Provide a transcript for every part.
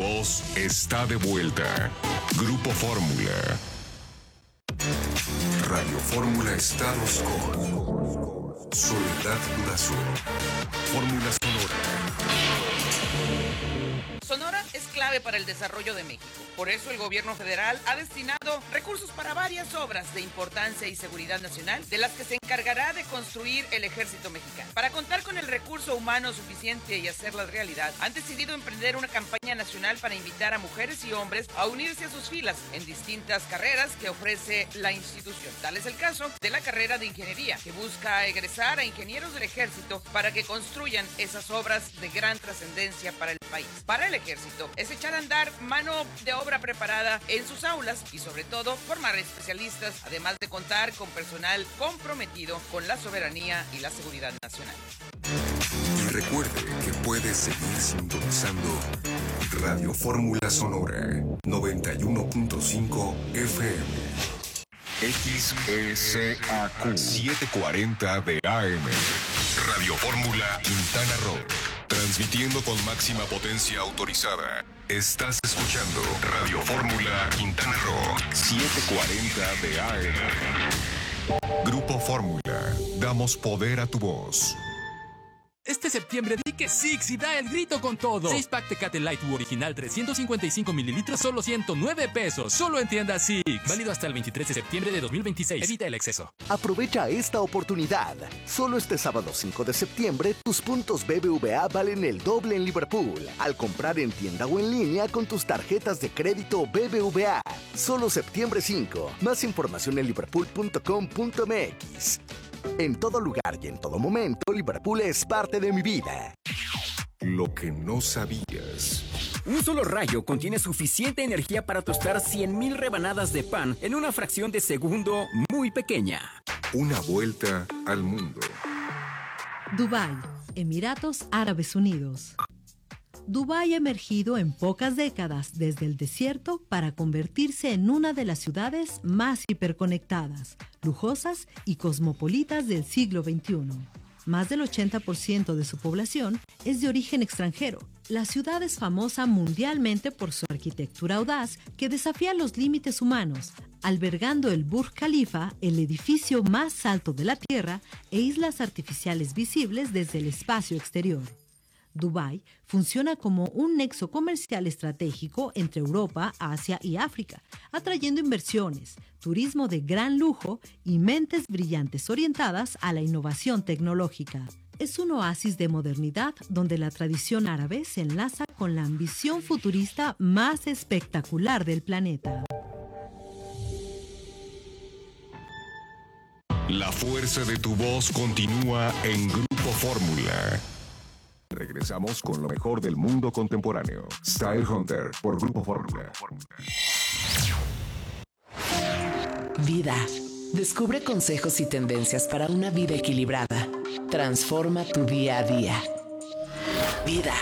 voz está de vuelta. Grupo Fórmula. Radio Fórmula Estados con Soledad Durazo. Fórmula Sonora. Sonora es clave para el desarrollo de México. Por eso el gobierno federal ha destinado recursos para varias obras de importancia y seguridad nacional, de las que se encargará de construir el ejército mexicano. Para contar con el recurso humano suficiente y hacerlas realidad, han decidido emprender una campaña nacional para invitar a mujeres y hombres a unirse a sus filas en distintas carreras que ofrece la institución. Tal es el caso de la carrera de ingeniería, que busca egresar a ingenieros del ejército para que construyan esas obras de gran trascendencia para el país. Para el ejército es echar a andar mano de obra preparada en sus aulas y sobre todo formar especialistas, además de contar con personal comprometido con la soberanía y la seguridad nacional. Y recuerde que puede seguir sintonizando Radio Fórmula Sonora 91.5 FM. XECAQ 740 de AM. Radio Fórmula Quintana Roo. Transmitiendo con máxima potencia autorizada. Estás escuchando Radio Fórmula Quintana Roo 740 de AM. Grupo Fórmula. Damos poder a tu voz. Este septiembre di que Six y da el grito con todo. 6-pack Tecate Light U original 355 mililitros, solo 109 pesos. Solo en tienda Six. Válido hasta el 23 de septiembre de 2026. Evita el exceso. Aprovecha esta oportunidad. Solo este sábado 5 de septiembre, tus puntos BBVA valen el doble en Liverpool. Al comprar en tienda o en línea con tus tarjetas de crédito BBVA. Solo septiembre 5. Más información en liverpool.com.mx. En todo lugar y en todo momento, Liverpool es parte de mi vida. Lo que no sabías. Un solo rayo contiene suficiente energía para tostar 100,000 rebanadas de pan en una fracción de segundo muy pequeña. Una vuelta al mundo. Dubái, Emiratos Árabes Unidos. Dubái ha emergido en pocas décadas desde el desierto para convertirse en una de las ciudades más hiperconectadas, lujosas y cosmopolitas del siglo XXI. Más del 80% de su población es de origen extranjero. La ciudad es famosa mundialmente por su arquitectura audaz que desafía los límites humanos, albergando el Burj Khalifa, el edificio más alto de la Tierra, e islas artificiales visibles desde el espacio exterior. Dubái funciona como un nexo comercial estratégico entre Europa, Asia y África, atrayendo inversiones, turismo de gran lujo y mentes brillantes orientadas a la innovación tecnológica. Es un oasis de modernidad donde la tradición árabe se enlaza con la ambición futurista más espectacular del planeta. La fuerza de tu voz continúa en Grupo Fórmula. Regresamos con lo mejor del mundo contemporáneo. Style Hunter por Grupo Fórmula. Vida. Descubre consejos y tendencias para una vida equilibrada. Transforma tu día a día. Vida.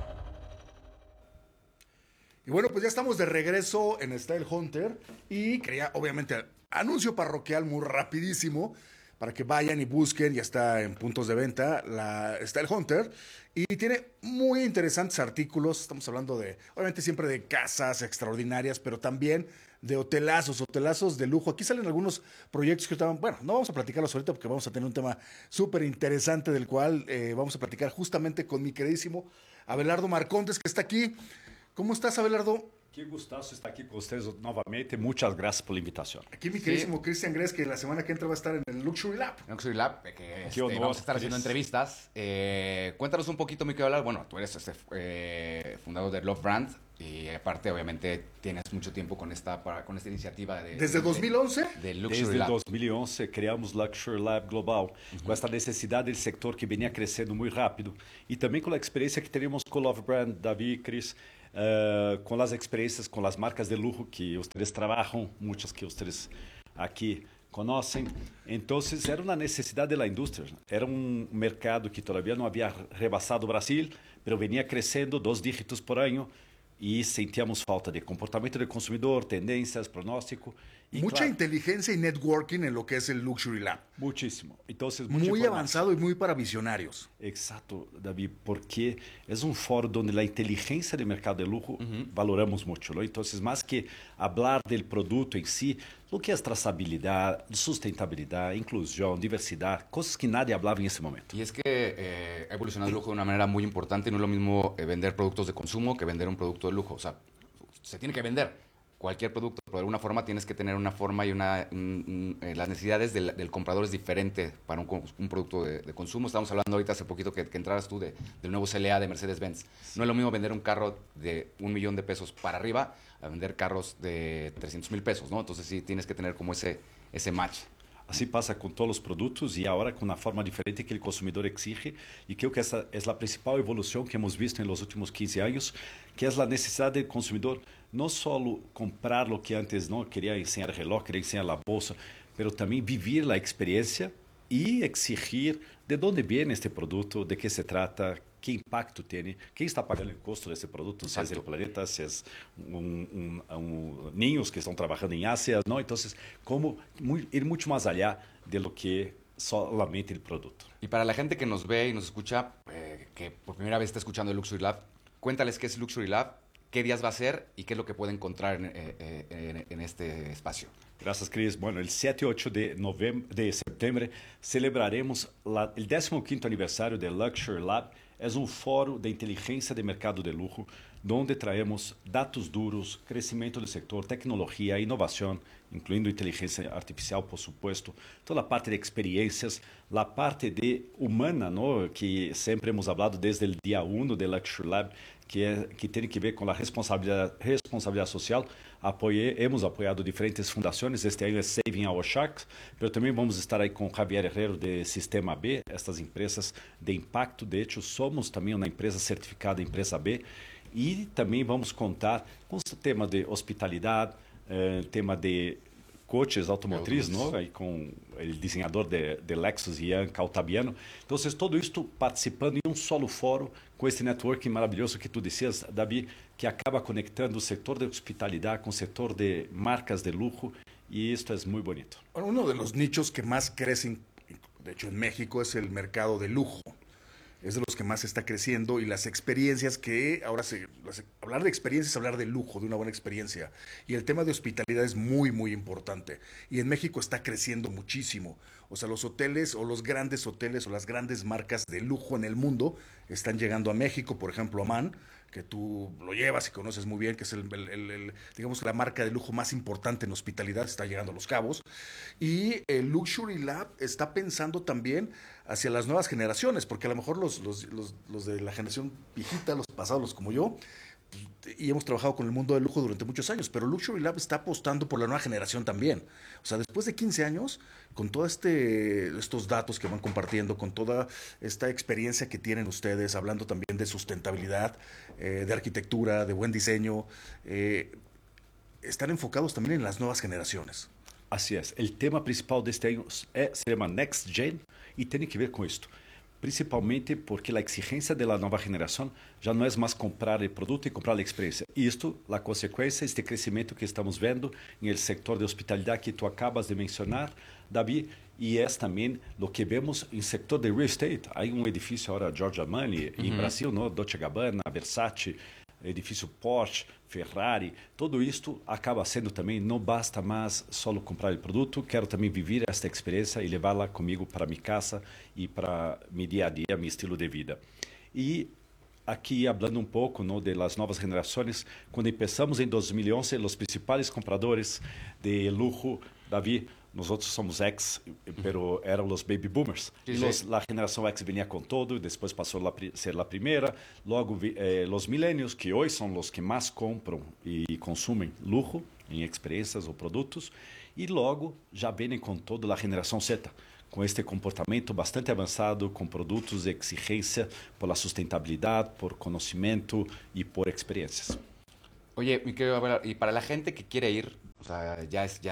Y bueno, pues ya estamos de regreso en Style Hunter y quería, obviamente, anuncio parroquial muy rapidísimo para que vayan y busquen, ya está en puntos de venta, la Style Hunter, y tiene muy interesantes artículos. Estamos hablando de, obviamente siempre de casas extraordinarias, pero también de hotelazos de lujo. Aquí salen algunos proyectos que estaban, bueno, no vamos a platicarlos ahorita porque vamos a tener un tema súper interesante del cual vamos a platicar justamente con mi queridísimo Abelardo Marcontes, que está aquí. ¿Cómo estás, Abelardo? Qué gustazo estar aquí con ustedes nuevamente. Muchas gracias por la invitación. Aquí mi queridísimo Cristian Gres, que la semana que entra va a estar en el Luxury Lab. Luxury Lab, que vamos a estar haciendo entrevistas. Cuéntanos un poquito, mi querido Abelardo. Bueno, tú eres fundador de Love Brand y aparte, obviamente, tienes mucho tiempo con esta iniciativa. ¿Desde 2011? De Luxury Lab. Desde 2011 creamos Luxury Lab Global, con esta necesidad del sector que venía creciendo muy rápido y también con la experiencia que tenemos con Love Brand, David, Chris, con las experiencias, con las marcas de lujo que ustedes trabajan, muchas que ustedes aquí conocen. Entonces era una necesidad de la industria, era un mercado que todavía no había rebasado Brasil, pero venía creciendo 2 dígitos por año e sentíamos falta de comportamento do consumidor, tendências, pronóstico. Mucha claro, inteligencia y networking en lo que es el Luxury Lab. Muchísimo. Entonces, muy avanzado y muy para visionarios. Exacto, David, porque es un foro donde la inteligencia del mercado de lujo valoramos mucho, ¿no? Entonces, más que hablar del producto en sí, lo que es trazabilidad, sustentabilidad, inclusión, diversidad, cosas que nadie hablaba en ese momento. Y es que ha evolucionado el lujo de una manera muy importante. No es lo mismo vender productos de consumo que vender un producto de lujo. O sea, se tiene que vender cualquier producto, pero de alguna forma tienes que tener una forma y las necesidades del comprador es diferente para un producto de consumo. Estábamos hablando ahorita hace poquito que entraras tú del nuevo CLA de Mercedes-Benz. Sí. No es lo mismo vender un carro de $1,000,000 para arriba a vender carros de 300,000 pesos, ¿no? Entonces sí tienes que tener como ese match. Así pasa con todos los productos y ahora con una forma diferente que el consumidor exige, y creo que esa es la principal evolución que hemos visto en los últimos 15 años, que es la necesidad del consumidor no solo comprar lo que antes no quería enseñar el reloj, quería enseñar la bolsa, pero también vivir la experiencia y exigir de dónde viene este producto, de qué se trata, qué impacto tiene, quién está pagando el costo de ese producto, si es el planeta, si es niños que están trabajando en Asia, ¿no? Entonces, cómo ir mucho más allá de lo que solamente el producto. Y para la gente que nos ve y nos escucha, que por primera vez está escuchando el Luxury Lab, cuéntales qué es Luxury Lab, qué días va a ser y qué es lo que puede encontrar en este espacio. Gracias, Cris. Bueno, el 7 y 8 de septiembre celebraremos el 15º aniversario del Luxury Lab. Es un foro de inteligencia de mercado de lujo, donde traemos datos duros, crecimiento del sector, tecnología, innovación, incluyendo inteligencia artificial, por supuesto, toda la parte de experiencias, la parte de humana, ¿no? Que siempre hemos hablado desde el día 1 del Luxury Lab, que tiene que ver con la responsabilidad social. Hemos apoyado diferentes fundaciones. Este año es Saving Our Sharks, pero también vamos a estar ahí con Javier Herrero de Sistema B, estas empresas de impacto. De hecho, somos también una empresa certificada Empresa B, y también vamos contar con el tema de hospitalidad, tema de coches automotriz, ¿no? Ahí con el diseñador de Lexus, Ian Caltabiano. Entonces, todo esto participando en un solo foro, con este networking maravilloso que tú decías, David, que acaba conectando el sector de hospitalidad con el sector de marcas de lujo, y esto es muy bonito. Bueno, uno de los nichos que más crecen, de hecho en México, es el mercado de lujo. Es de los que más está creciendo, y las experiencias que ahora hablar de experiencias es hablar de lujo, de una buena experiencia. Y el tema de hospitalidad es muy, muy importante. Y en México está creciendo muchísimo. O sea, los hoteles o los grandes hoteles o las grandes marcas de lujo en el mundo están llegando a México, por ejemplo, Aman, que tú lo llevas y conoces muy bien, que es digamos, la marca de lujo más importante en hospitalidad, está llegando a Los Cabos. Y el Luxury Lab está pensando también hacia las nuevas generaciones, porque a lo mejor los de la generación viejita, los pasados, los como yo, y hemos trabajado con el mundo del lujo durante muchos años, pero Luxury Lab está apostando por la nueva generación también. O sea, después de 15 años, con todos estos datos que van compartiendo, con toda esta experiencia que tienen ustedes, hablando también de sustentabilidad, de arquitectura, de buen diseño, están enfocados también en las nuevas generaciones. Así es. El tema principal de este año se llama Next Gen, y tiene que ver con esto. Principalmente porque la exigencia de la nueva generación ya no es más comprar el producto y comprar la experiencia. Y esto, la consecuencia, este crecimiento que estamos viendo en el sector de hospitalidad que tú acabas de mencionar, David, y es también lo que vemos en el sector de real estate. Hay un edificio ahora, Giorgio Armani, en Brasil, ¿no? Dolce & Gabbana, Versace, edifício Porsche, Ferrari, todo isto acaba sendo também, não basta mais só comprar o produto, quero também viver esta experiência e levá-la comigo para minha casa e para meu dia a dia, meu estilo de vida. E aqui, falando um pouco, ¿no?, de las novas gerações, quando começamos em 2011, os principais compradores de luxo, David, nosotros somos ex, pero eran los baby boomers. Sí, sí. La generación X venía con todo, y después pasó a ser la primera. Luego los millennials, que hoy son los que más compran y consumen lujo en experiencias o productos. Y luego ya vienen con toda la generación Z, con este comportamiento bastante avanzado, con productos de exigencia por la sustentabilidad, por conocimiento y por experiencias. Oye, mi querido Abel, y para la gente que quiere ir, O sea, ya es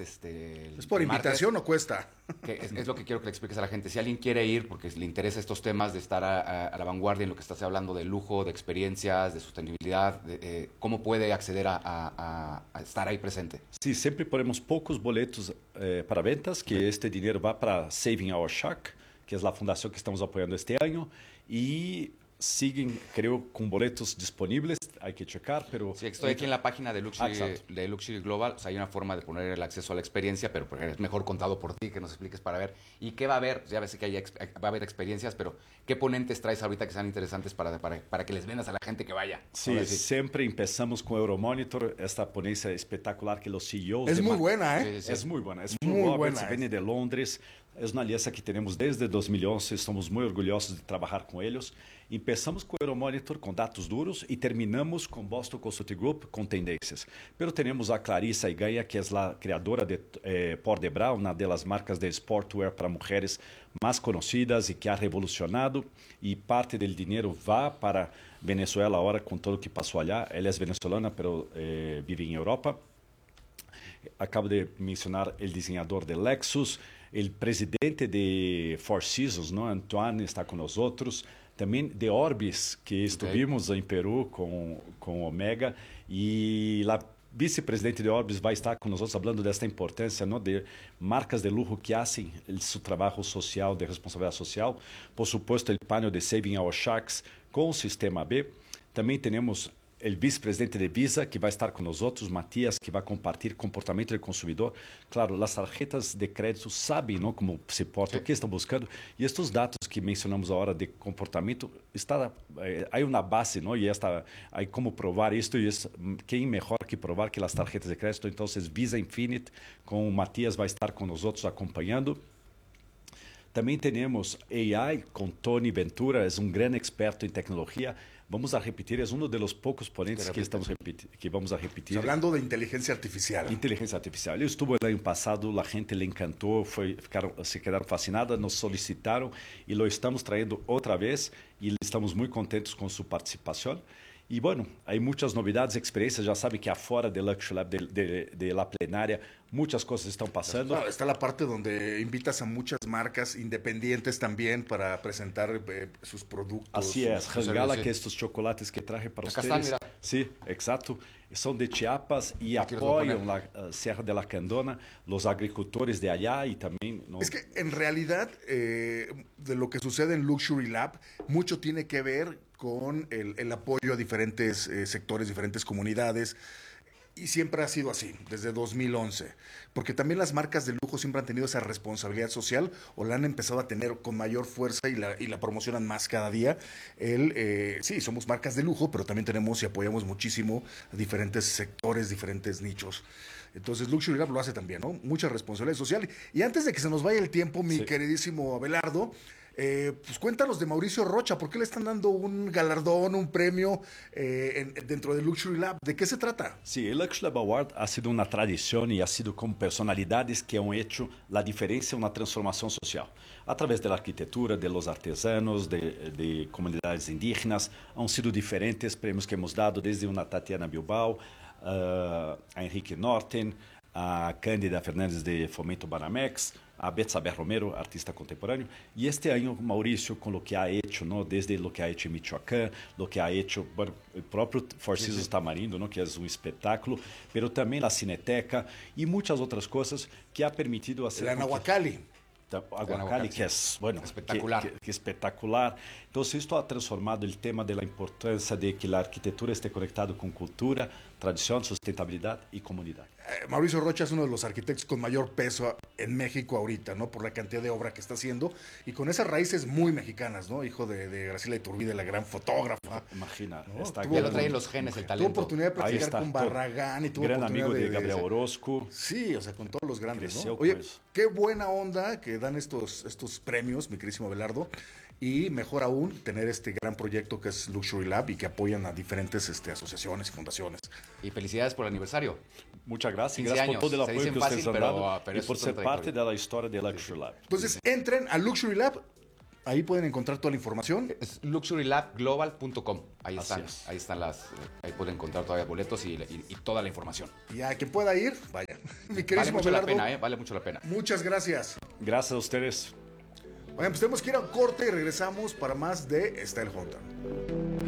¿Es por invitación o cuesta? Que es lo que quiero que le expliques a la gente. Si alguien quiere ir porque le interesa estos temas de estar a la vanguardia en lo que estás hablando de lujo, de experiencias, de sostenibilidad, ¿cómo puede acceder a estar ahí presente? Sí, siempre ponemos pocos boletos para ventas, que este dinero va para Saving Our Shark, que es la fundación que estamos apoyando este año, y siguen, creo, con boletos disponibles, hay que checar, pero... Sí, estoy aquí en la página de Luxury Global, o sea, hay una forma de poner el acceso al experiencia, pero es mejor contado por ti, que nos expliques para ver. ¿Y qué va a haber? Ya ves que va a haber experiencias, pero ¿qué ponentes traes ahorita que sean interesantes para que les vendas a la gente que vaya? Sí, siempre empezamos con Euromonitor, esta ponencia espectacular que los CEOs... Es muy buena, ¿eh? Sí. Es muy buena, es muy buena. Viene de Londres, es una alianza que tenemos desde 2011, estamos muy orgullosos de trabajar con ellos. Empezamos com o Euromonitor, com dados duros, e terminamos com Boston Consulting Group, com tendências. Pero temos a Clarissa Iganha, que é a criadora de Port de Bra, uma das marcas de sportwear para mulheres mais conhecidas e que ha revolucionado, e parte do dinheiro vai para Venezuela agora com tudo o que passou allá. Ela é venezolana, mas vive em Europa. Acabo de mencionar o desenhador de Lexus, o presidente de Four Seasons, não? Antoine, está com nós outros. Também de Orbis, que estivemos em Peru com Omega, e a vice-presidente de Orbis vai estar com nós falando desta importância, não, de marcas de luxo que fazem seu trabalho social, de responsabilidade social. Por supuesto, o painel de Saving Our Sharks com o Sistema B. Também temos o vice-presidente de Visa, que vai estar com nós outros, Matias, que vai compartilhar comportamento do consumidor. Claro, as tarjetas de crédito sabem, não, como se portam, o que estão buscando, e estes dados que mencionamos a hora de comportamento, há uma base, não, e há como provar isto, e quem melhor que provar que as tarjetas de crédito. Então, Visa Infinite, com o Matias, vai estar com nós outros acompanhando. Também temos AI com Tony Ventura, é um grande experto em tecnologia. Vamos a repetir, es uno de los pocos ponentes que vamos a repetir. Hablando de inteligencia artificial. Inteligencia artificial. Él estuvo el año pasado, la gente le encantó, se quedaron fascinadas, nos solicitaron y lo estamos trayendo otra vez y estamos muy contentos con su participación. Y bueno, hay muchas novedades, experiencias, ya saben que afuera del Luxury Lab, de la plenaria, muchas cosas están pasando. Claro, está la parte donde invitas a muchas marcas independientes también para presentar sus productos. Así es, Hangala, que estos chocolates que traje para acá ustedes. Están, mira. Sí, exacto. Son de Chiapas y apoyan la Sierra de la Candona, los agricultores de allá y también... ¿no? Es que en realidad de lo que sucede en Luxury Lab, mucho tiene que ver con el apoyo a diferentes sectores, diferentes comunidades. Y siempre ha sido así, desde 2011. Porque también las marcas de lujo siempre han tenido esa responsabilidad social o la han empezado a tener con mayor fuerza y la promocionan más cada día. Sí, somos marcas de lujo, pero también tenemos y apoyamos muchísimo a diferentes sectores, diferentes nichos. Entonces Luxury Lab lo hace también, ¿no? Mucha responsabilidad social. Y antes de que se nos vaya el tiempo, mi queridísimo Abelardo, pues cuéntanos de Mauricio Rocha. ¿Por qué le están dando un galardón, un premio dentro de Luxury Lab? ¿De qué se trata? Sí, el Luxury Lab Award ha sido una tradición y ha sido con personalidades que han hecho la diferencia en una transformación social. A través de la arquitectura, de los artesanos, de comunidades indígenas, han sido diferentes premios que hemos dado, desde una Tatiana Bilbao, a Enrique Norten, a Cândida Fernandes de Fomento Banamex, a Betsabe Romero, artista contemporáneo, y este año Mauricio con lo que ha hecho, ¿no? Desde lo que ha hecho en Michoacán, lo que ha hecho, bueno, el propio Four Seasons Tamarindo, ¿no? Que es un espectáculo, pero también la Cineteca y muchas otras cosas que ha permitido hacer... La Nahuacali. Aguacali, que es, bueno, espectacular. Que espectacular. Entonces, esto ha transformado el tema de la importancia de que la arquitectura esté conectada con cultura, tradición, sustentabilidad y comunidad. Mauricio Rocha es uno de los arquitectos con mayor peso en México ahorita, ¿no? Por la cantidad de obra que está haciendo y con esas raíces muy mexicanas, ¿no? Hijo de Graciela Iturbide, la gran fotógrafa. Imagina. ¿no? Ya lo traen los genes, el talento. Tuvo oportunidad de practicar con Barragán y tuvo gran oportunidad amigo de Gabriel Orozco. Sí, o sea, con todos los grandes, creció, ¿no? Oye, pues. Qué buena onda que dan estos premios, mi querísimo Abelardo. Y mejor aún, tener este gran proyecto que es Luxury Lab y que apoyan a diferentes asociaciones y fundaciones. Y felicidades por el aniversario. Muchas gracias. 15 Gracias por todo el apoyo que ustedes han dado pero y por ser parte de la historia de Luxury Lab. Entonces, entren a Luxury Lab. Ahí pueden encontrar toda la información. Es luxurylabglobal.com. Ahí Así están. Ahí pueden encontrar todavía boletos y toda la información. Y a quien pueda ir, vaya. Mi querísimo Vale mucho Belardo, la pena, vale mucho la pena. Muchas gracias. Gracias a ustedes. Oigan, pues tenemos que ir a un corte y regresamos para más de Style Hunter.